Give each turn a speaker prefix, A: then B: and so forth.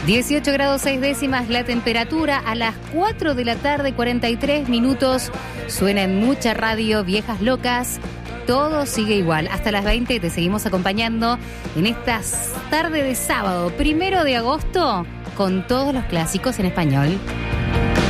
A: 18 grados 6 décimas la temperatura, a las 4 de la tarde, 43 minutos. Suena en mucha radio, Viejas Locas. Todo sigue igual. Hasta las 20 te seguimos acompañando en esta tarde de sábado, 1 de agosto, con todos los clásicos en español.